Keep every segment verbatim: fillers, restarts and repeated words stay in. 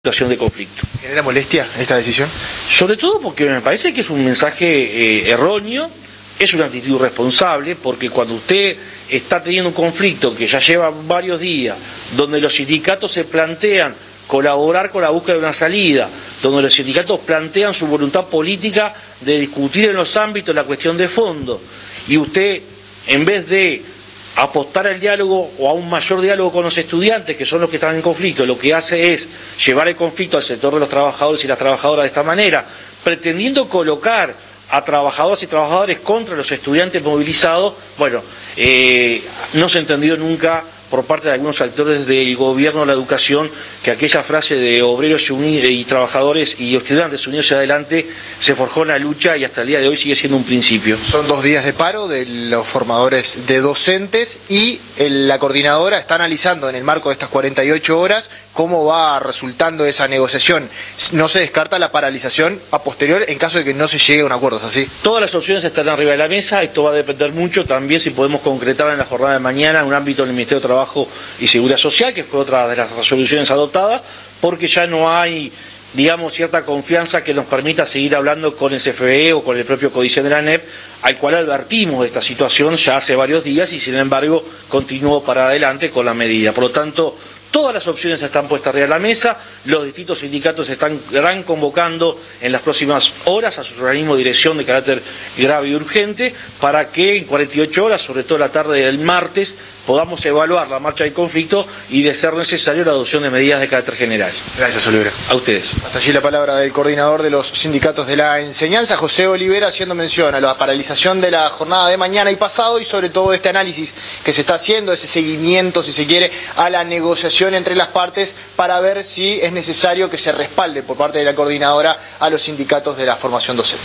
situación de conflicto. ¿Genera molestia esta decisión? Sobre todo porque me parece que es un mensaje eh, erróneo, es una actitud irresponsable, porque cuando usted está teniendo un conflicto que ya lleva varios días, donde los sindicatos se plantean colaborar con la búsqueda de una salida, donde los sindicatos plantean su voluntad política de discutir en los ámbitos la cuestión de fondo, y usted, en vez de apostar al diálogo o a un mayor diálogo con los estudiantes, que son los que están en conflicto, lo que hace es llevar el conflicto al sector de los trabajadores y las trabajadoras de esta manera, pretendiendo colocar a trabajadoras y trabajadores contra los estudiantes movilizados. Bueno, eh, no se entendió nunca por parte de algunos actores del gobierno de la educación que aquella frase de obreros y trabajadores y estudiantes unidos hacia adelante se forjó en la lucha y hasta el día de hoy sigue siendo un principio. Son dos días de paro de los formadores de docentes y el, la coordinadora está analizando en el marco de estas cuarenta y ocho horas cómo va resultando esa negociación. No se descarta la paralización a posterior en caso de que no se llegue a un acuerdo, ¿es así? Todas las opciones están arriba de la mesa, esto va a depender mucho también si podemos concretar en la jornada de mañana en un ámbito del Ministerio de Trabajo y Seguridad Social, que fue otra de las resoluciones adoptadas, porque ya no hay, digamos, cierta confianza que nos permita seguir hablando con el C F E o con el propio Códice de la N E P, al cual advertimos de esta situación ya hace varios días y sin embargo continuó para adelante con la medida. Por lo tanto, todas las opciones están puestas arriba de la mesa, los distintos sindicatos están, estarán convocando en las próximas horas a sus organismos de dirección de carácter grave y urgente para que en cuarenta y ocho horas, sobre todo la tarde del martes, podamos evaluar la marcha del conflicto y, de ser necesario, la adopción de medidas de carácter general. Gracias, Olivera. A ustedes. Hasta allí la palabra del coordinador de los sindicatos de la enseñanza, José Olivera, haciendo mención a la paralización de la jornada de mañana y pasado y sobre todo este análisis que se está haciendo, ese seguimiento, si se quiere, a la negociación entre las partes para ver si es necesario que se respalde por parte de la coordinadora a los sindicatos de la formación docente.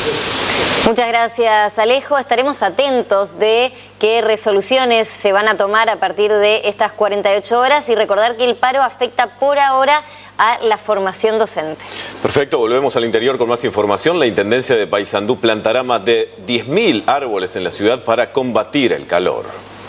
Muchas gracias, Alejo. Estaremos atentos de qué resoluciones se van a tomar a partir de estas cuarenta y ocho horas y recordar que el paro afecta por ahora a la formación docente. Perfecto, volvemos al interior con más información. La Intendencia de Paysandú plantará más de diez mil árboles en la ciudad para combatir el calor.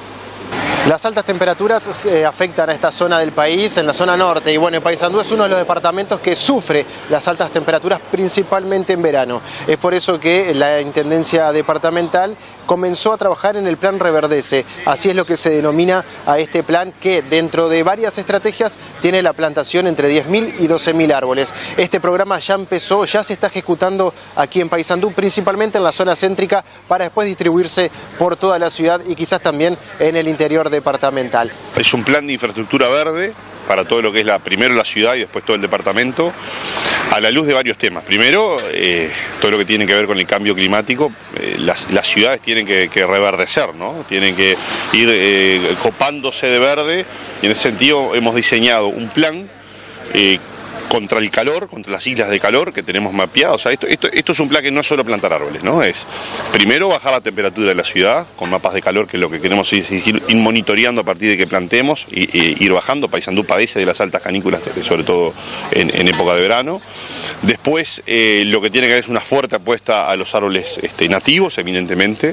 Las altas temperaturas eh, afectan a esta zona del país, en la zona norte, y bueno, Paysandú es uno de los departamentos que sufre las altas temperaturas, principalmente en verano. Es por eso que la Intendencia Departamental comenzó a trabajar en el Plan Reverdece. Así es lo que se denomina a este plan, que dentro de varias estrategias tiene la plantación entre diez mil y doce mil árboles. Este programa ya empezó, ya se está ejecutando aquí en Paysandú, principalmente en la zona céntrica, para después distribuirse por toda la ciudad y quizás también en el interior departamental. Es un plan de infraestructura verde para todo lo que es la, primero la ciudad y después todo el departamento, a la luz de varios temas. Primero, eh, todo lo que tiene que ver con el cambio climático. Eh, las, las ciudades tienen que, que reverdecer, ¿no? Tienen que ir eh, copándose de verde, y en ese sentido hemos diseñado un plan eh, contra el calor, contra las islas de calor que tenemos mapeadas. O sea, esto, esto, esto es un plan que no es solo plantar árboles, ¿no? Es primero bajar la temperatura de la ciudad con mapas de calor, que es lo que queremos ir, ir, ir monitoreando a partir de que plantemos y, y ir bajando. Paysandú padece de las altas canículas, sobre todo en, en época de verano. Después, eh, lo que tiene que ver es una fuerte apuesta a los árboles este, nativos, evidentemente.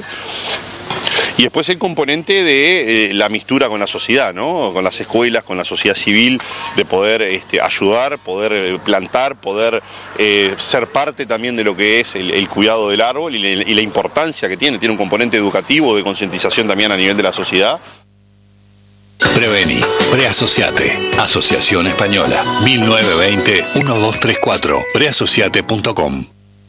Y después el componente de eh, la mistura con la sociedad, ¿no? Con las escuelas, con la sociedad civil, de poder este, ayudar, poder eh, plantar, poder eh, ser parte también de lo que es el, el cuidado del árbol y, le, y la importancia que tiene. Tiene un componente educativo, de concientización también a nivel de la sociedad. Preveni, Preasociate, Asociación Española, mil novecientos veinte, doce treinta y cuatro, preasociate punto com.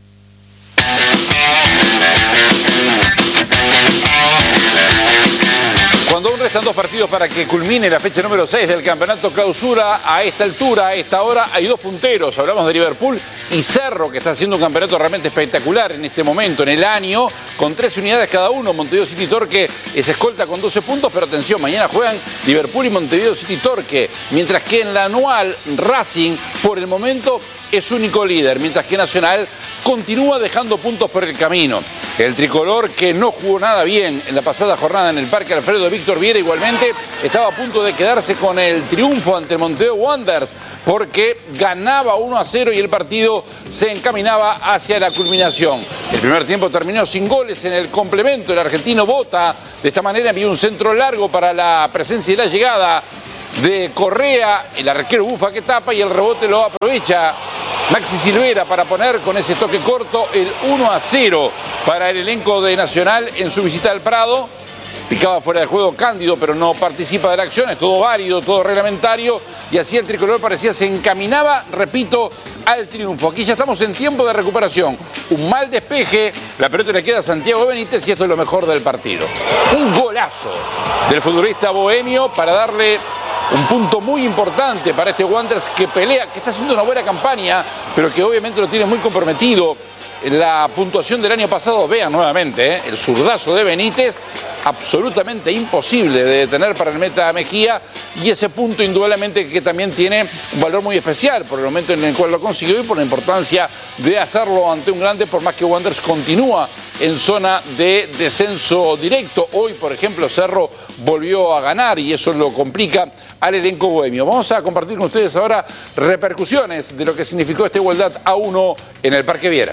Cuando aún restan dos partidos para que culmine la fecha número seis del campeonato clausura, a esta altura, a esta hora, hay dos punteros. Hablamos de Liverpool y Cerro, que está haciendo un campeonato realmente espectacular en este momento, en el año, con tres unidades cada uno. Montevideo City Torque es escolta con doce puntos, pero atención, mañana juegan Liverpool y Montevideo City Torque, mientras que en la anual Racing, por el momento, es único líder, mientras que Nacional continúa dejando puntos por el camino. El tricolor, que no jugó nada bien en la pasada jornada en el Parque Alfredo Víctor Viera, igualmente estaba a punto de quedarse con el triunfo ante Montevideo Wanderers, porque ganaba uno a cero y el partido se encaminaba hacia la culminación. El primer tiempo terminó sin goles en el complemento. El argentino Bota de esta manera envió un centro largo para la presencia y la llegada de Correa, el arquero Bufa que tapa y el rebote lo aprovecha Maxi Silvera para poner con ese toque corto el uno a cero para el elenco de Nacional en su visita al Prado. Picaba fuera de juego Cándido, pero no participa de la acción, es todo válido, todo reglamentario, y así el tricolor parecía se encaminaba, repito, al triunfo. Aquí ya estamos en tiempo de recuperación. Un mal despeje, la pelota le queda a Santiago Benítez y esto es lo mejor del partido. Un golazo del futbolista bohemio para darle un punto muy importante para este Wanderers que pelea, que está haciendo una buena campaña, pero que obviamente lo tiene muy comprometido. La puntuación del año pasado, vean nuevamente, ¿eh? el zurdazo de Benítez, absolutamente imposible de detener para el meta Mejía, y ese punto indudablemente que también tiene un valor muy especial por el momento en el cual lo consiguió y por la importancia de hacerlo ante un grande, por más que Wanderers continúa en zona de descenso directo. Hoy, por ejemplo, Cerro volvió a ganar y eso lo complica al elenco bohemio. Vamos a compartir con ustedes ahora repercusiones de lo que significó esta igualdad a uno en el Parque Viera.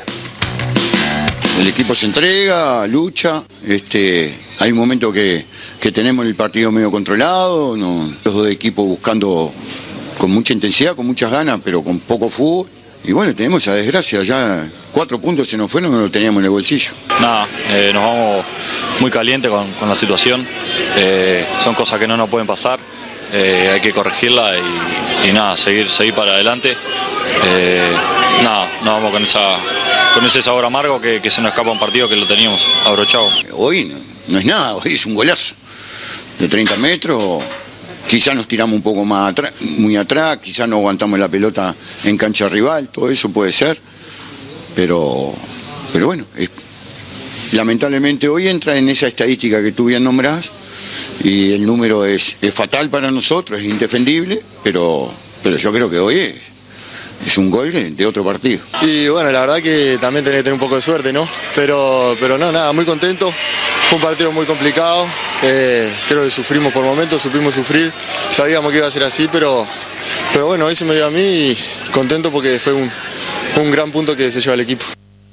El equipo se entrega, lucha, este, hay un momento que, que tenemos el partido medio controlado, ¿no? Los dos equipos buscando con mucha intensidad, con muchas ganas, pero con poco fútbol. Y bueno, tenemos esa desgracia, ya cuatro puntos se nos fueron, no lo teníamos en el bolsillo. Nada, eh, nos vamos muy calientes con, con la situación, eh, son cosas que no nos pueden pasar, eh, hay que corregirla y, y nada, seguir, seguir para adelante. Eh, nada, nos vamos con esa... con ese sabor amargo que, que se nos escapa un partido que lo teníamos abrochado. Hoy no, no es nada, hoy es un golazo de treinta metros, quizás nos tiramos un poco más atrás, muy atrás, quizás no aguantamos la pelota en cancha rival, todo eso puede ser, pero, pero bueno, es, lamentablemente hoy entra en esa estadística que tú bien nombrás y el número es, es fatal para nosotros, es indefendible, pero, pero yo creo que hoy es... es un gol de otro partido. Y bueno, la verdad que también tenés que tener un poco de suerte, ¿no? Pero, pero no, nada, muy contento. Fue un partido muy complicado. Eh, creo que sufrimos por momentos, supimos sufrir. Sabíamos que iba a ser así, pero, pero bueno, hoy se me dio a mí y contento porque fue un, un gran punto que se lleva el equipo.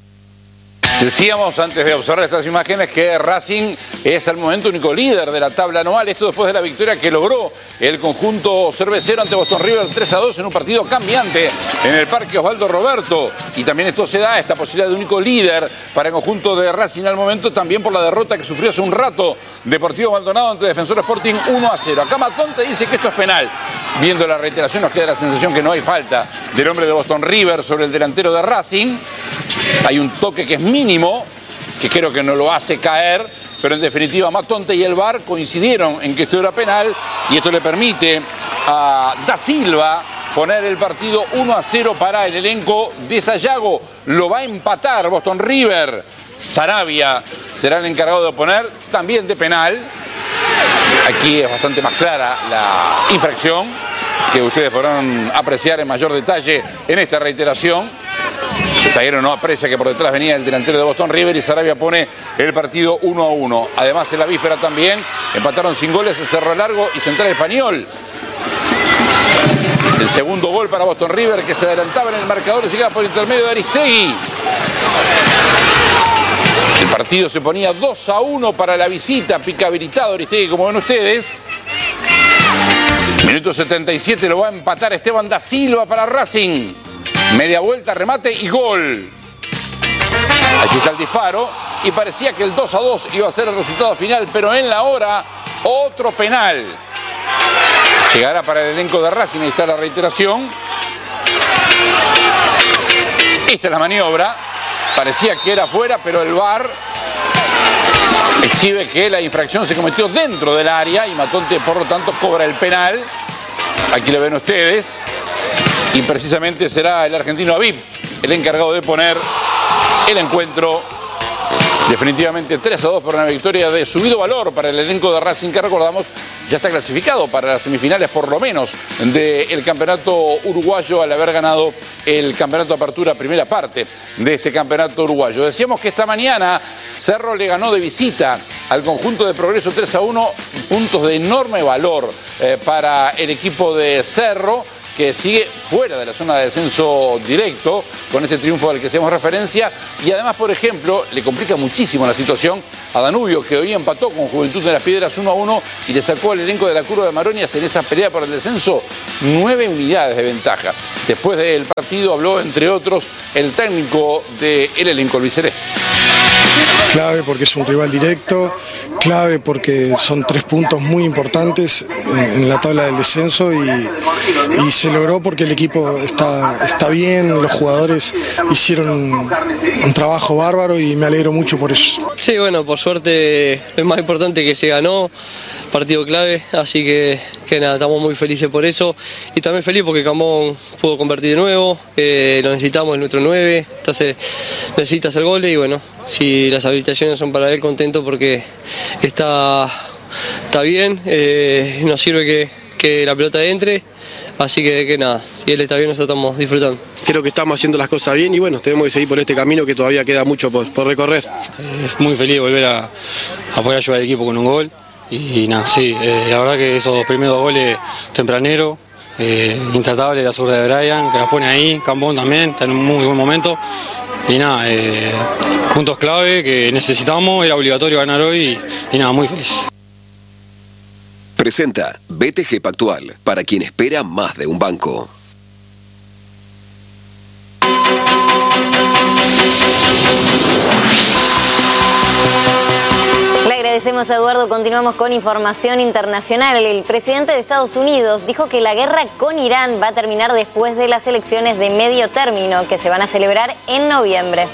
Decíamos antes de observar estas imágenes que Racing es al momento único líder de la tabla anual. Esto después de la victoria que logró el conjunto cervecero ante Boston River tres a dos en un partido cambiante en el Parque Osvaldo Roberto. Y también esto se da, esta posibilidad de único líder para el conjunto de Racing al momento, también por la derrota que sufrió hace un rato Deportivo Maldonado ante Defensor Sporting uno a cero. Acá Matón te dice que esto es penal. Viendo la reiteración nos queda la sensación que no hay falta del hombre de Boston River sobre el delantero de Racing. Hay un toque que es mínimo, que creo que no lo hace caer, pero en definitiva Matonte y el V A R coincidieron en que esto era penal y esto le permite a Da Silva poner el partido uno a cero para el elenco de Sayago. Lo va a empatar Boston River. Sarabia será el encargado de poner también de penal. Aquí es bastante más clara la infracción, que ustedes podrán apreciar en mayor detalle en esta reiteración. El zaguero no aprecia que por detrás venía el delantero de Boston River y Sarabia pone el partido uno a uno. Además, en la víspera también empataron sin goles el Cerro Largo y Central Español. El segundo gol para Boston River, que se adelantaba en el marcador y llegaba por intermedio de Aristegui. El partido se ponía dos a uno para la visita, pica habilitado Aristegui, como ven ustedes. Minuto setenta y siete lo va a empatar Esteban Da Silva para Racing. Media vuelta, remate y gol. Allí está el disparo y parecía que el dos a dos iba a ser el resultado final, pero en la hora otro penal. Llegará para el elenco de Racing, ahí está la reiteración. Esta es la maniobra. Parecía que era fuera, pero el V A R exhibe que la infracción se cometió dentro del área y Matonte, por lo tanto, cobra el penal. Aquí lo ven ustedes. Y precisamente será el argentino Aviv el encargado de poner el encuentro. Definitivamente tres a dos por una victoria de subido valor para el elenco de Racing, que recordamos ya está clasificado para las semifinales por lo menos del campeonato uruguayo al haber ganado el campeonato de apertura, primera parte de este campeonato uruguayo. Decíamos que esta mañana Cerro le ganó de visita al conjunto de Progreso tres a uno, puntos de enorme valor eh, para el equipo de Cerro, que sigue fuera de la zona de descenso directo con este triunfo al que hacemos referencia. Y además, por ejemplo, le complica muchísimo la situación a Danubio, que hoy empató con Juventud de las Piedras uno a uno y le sacó al elenco de la Curva de Maroñas en esa pelea por el descenso nueve unidades de ventaja. Después del partido habló, entre otros, el técnico del elenco albiceleste. Clave porque es un rival directo, clave porque son tres puntos muy importantes en, en la tabla del descenso y, y se logró porque el equipo está, está bien, los jugadores hicieron un, un trabajo bárbaro y me alegro mucho por eso. Sí, bueno, por suerte es más importante que se ganó, partido clave, así que, que nada, estamos muy felices por eso y también feliz porque Cambón pudo convertir de nuevo, eh, lo necesitamos en nuestro nueve, entonces necesita hacer goles y bueno, si las habilitaciones son para él, contento porque está, está bien, eh, nos sirve que, que la pelota entre, así que, que nada, si él está bien nosotros estamos disfrutando. Creo que estamos haciendo las cosas bien y bueno, tenemos que seguir por este camino que todavía queda mucho por, por recorrer. Es muy feliz de volver a, a poder ayudar al equipo con un gol y nada, sí, eh, la verdad que esos primeros goles tempraneros, eh, intratable la zurda de Brian, que la pone ahí, Cambón también, está en un muy buen momento. Y nada, eh, puntos clave que necesitamos, era obligatorio ganar hoy y, y nada, muy feliz. Presenta B T G Pactual, para quien espera más de un banco. Le agradecemos a Eduardo. Continuamos con información internacional. El presidente de Estados Unidos dijo que la guerra con Irán va a terminar después de las elecciones de medio término que se van a celebrar en noviembre.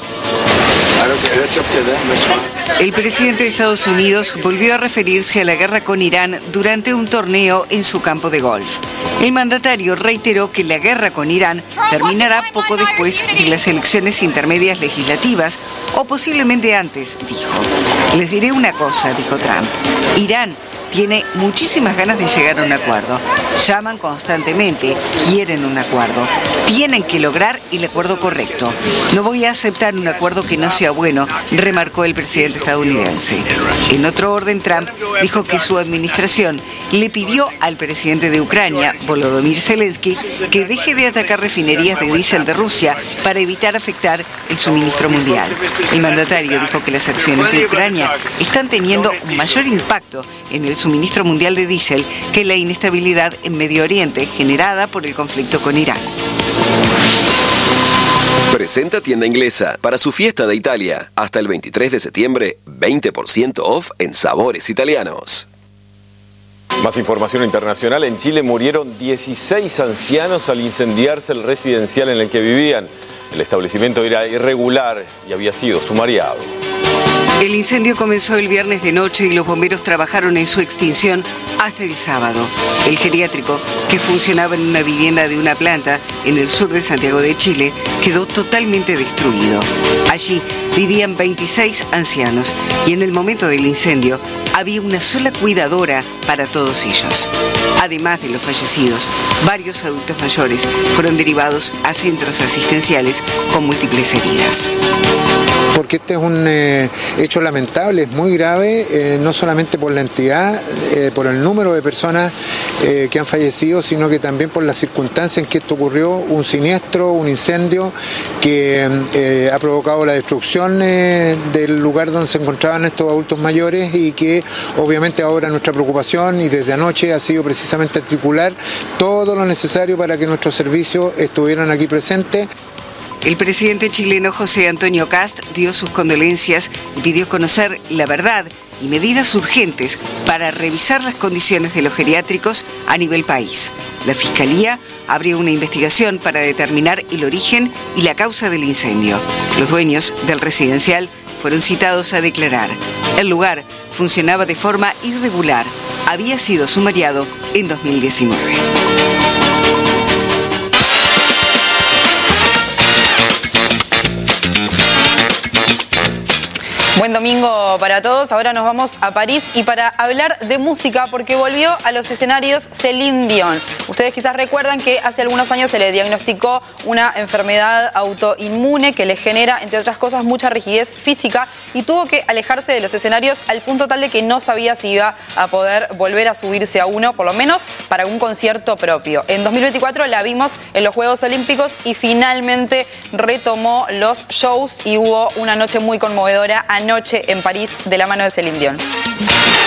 El presidente de Estados Unidos volvió a referirse a la guerra con Irán durante un torneo en su campo de golf. El mandatario reiteró que la guerra con Irán terminará poco después de las elecciones intermedias legislativas o posiblemente antes, dijo. Les diré una cosa, dijo Trump. Irán tiene muchísimas ganas de llegar a un acuerdo. Llaman constantemente, quieren un acuerdo. Tienen que lograr el acuerdo correcto. No voy a aceptar un acuerdo que no sea bueno, remarcó el presidente estadounidense. En otro orden, Trump dijo que su administración le pidió al presidente de Ucrania, Volodymyr Zelensky, que deje de atacar refinerías de diésel de Rusia para evitar afectar el suministro mundial. El mandatario dijo que las acciones de Ucrania están teniendo un mayor impacto en el suministro mundial de diésel que la inestabilidad en Medio Oriente generada por el conflicto con Irán. Presenta Tienda Inglesa para su fiesta de Italia. Hasta el veintitrés de septiembre, veinte por ciento off en sabores italianos. Más información internacional. En Chile murieron dieciséis ancianos al incendiarse el residencial en el que vivían. El establecimiento era irregular y había sido sumariado. El incendio comenzó el viernes de noche y los bomberos trabajaron en su extinción hasta el sábado. El geriátrico, que funcionaba en una vivienda de una planta en el sur de Santiago de Chile, quedó totalmente destruido. Allí vivían veintiséis ancianos y en el momento del incendio había una sola cuidadora para todos ellos. Además de los fallecidos, varios adultos mayores fueron derivados a centros asistenciales con múltiples heridas. Porque este es un eh, hecho lamentable, es muy grave, eh, no solamente por la entidad, eh, por el número de personas eh, que han fallecido, sino que también por las circunstancias en que esto ocurrió, un siniestro, un incendio que eh, ha provocado la destrucción eh, del lugar donde se encontraban estos adultos mayores y que obviamente ahora nuestra preocupación y desde anoche ha sido precisamente articular todo lo necesario para que nuestros servicios estuvieran aquí presentes. El presidente chileno José Antonio Kast dio sus condolencias y pidió conocer la verdad y medidas urgentes para revisar las condiciones de los geriátricos a nivel país. La Fiscalía abrió una investigación para determinar el origen y la causa del incendio. Los dueños del residencial fueron citados a declarar. El lugar funcionaba de forma irregular. Había sido sumariado en dos mil diecinueve. Buen domingo saludo para todos. Ahora nos vamos a París y para hablar de música porque volvió a los escenarios Celine Dion. Ustedes quizás recuerdan que hace algunos años se le diagnosticó una enfermedad autoinmune que le genera, entre otras cosas, mucha rigidez física y tuvo que alejarse de los escenarios al punto tal de que no sabía si iba a poder volver a subirse a uno, por lo menos para un concierto propio. En dos mil veinticuatro la vimos en los Juegos Olímpicos y finalmente retomó los shows y hubo una noche muy conmovedora anoche en París de la mano de Celine Dion.